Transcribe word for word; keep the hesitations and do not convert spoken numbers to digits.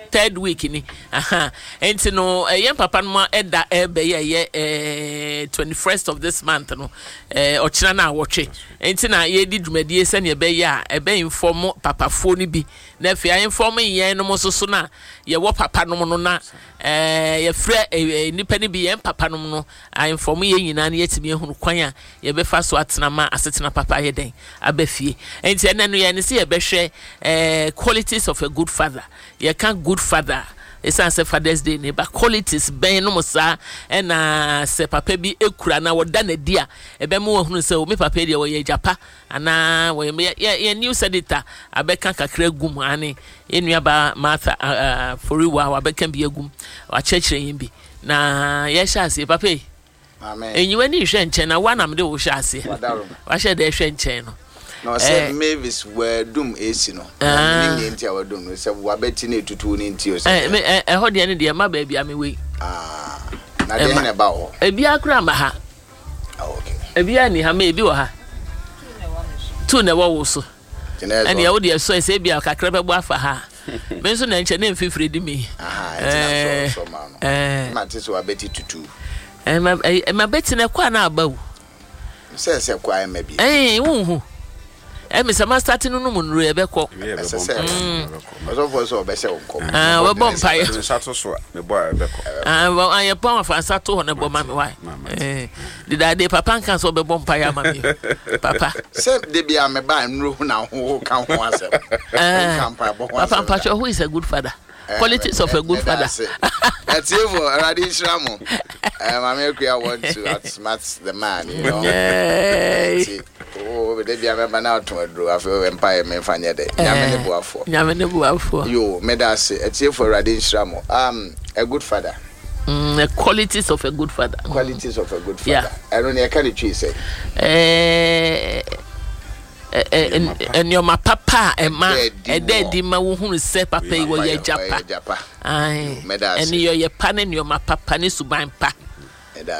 third week ni aha enti no eh, yen papa no eda ebe ye eh twenty-first of this month no eh ochina na awotwe enti na ye di dwumadie se ne ebe ya ebe inform papa fo ni bi na fi inform yen no so so na ye wo papa no no na eh ye frɛ nipa ni bi yen papa no no inform ye nyina na yetimi ehunu kwan a ye be fa so atena ma asetena papa ye den abafie enti ene no ye ne se ye be hwɛ eh qualities of a good father ye can good father it's a Father's Day neighbor qualities ben no musa and uh se papa bi ekura na woda na dia ebe mu hunu se o me papa dia wo ye japa ana wo ye ye news editor abeka kakra gum ani enua ba Martha uh, foriwa wa beka bi agum wa chechire yin bi na ye sha ase papa amen enyiwa ni hwe nche na wa na me de wo sha ase wa hwe de hwe nche no no say Mavis were doom AC no ni nti a wadom no say wa beti na etutu ni nti o say eh eh ho de ne de ma ba bia me we ah na de na ba ho e bia kura ma ha ah okay e bia ni ha me bi wo ha tu na wo wo so and ya wo de so say bia kakra be bo afa ha me so na nche na mfifire di me ah eh so ma no eh ma ti so wa beti tutu eh ma eh ma beti na kwa na aba wo say say kwa e ma bi eh wo hu e me sama start no no munru e be ko ese se ozo fo so be se onko ah we bom pai sato so me bo e be ko ah wa aye pon fa sato ho na bo ma me why eh di da de papa kan so be bom pai ama me papa se de bia me ba nru na ho kan ho asem kan pa bo ho papa papa who is a good father qualities of a good father that's evil already shramo um I I want to outsmart the man you know oh they be am na to do afo empire me fanya de nyame ne boafo nyame ne boafo yo me da say it's evil already shramo um a good father mm the qualities of a good father qualities of a good father I don't know can you say eh and your ma papa e ma e de di ma wo hunu se papa yi wo ye japa ai and your ye pa ne your ma papa ne suban pa